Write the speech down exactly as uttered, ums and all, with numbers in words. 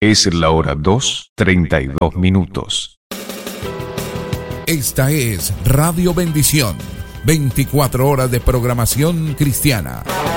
Es la hora dos, treinta y dos minutos. Esta es Radio Bendición, veinticuatro horas de programación cristiana.